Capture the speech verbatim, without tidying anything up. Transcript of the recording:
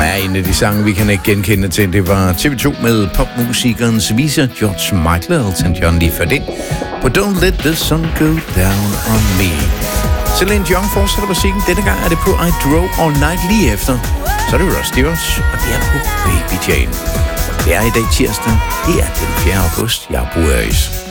er en af de sange, vi kan ikke genkende til. Det var T V to med popmusikernes viser George Michael og Elton John lige før det. På Don't Let the Sun Go Down on Me. Celine Dion fortsætter musikken. Denne gang er det på I Drove All Night lige efter. Så er det Ross Stevens, og det er på Baby Jane. Det er i dag tirsdag. Det er den fjerde august. Jeg er Bo Øs.